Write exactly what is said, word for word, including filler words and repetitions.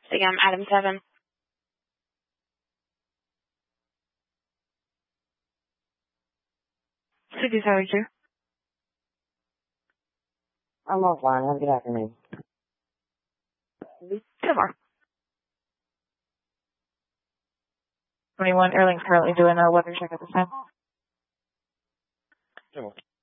Sam, Adam seven. City seventy-two. I'm offline. Have a good afternoon. Tomorrow. twenty-one, Erling's currently doing a weather check at this time. Tomorrow.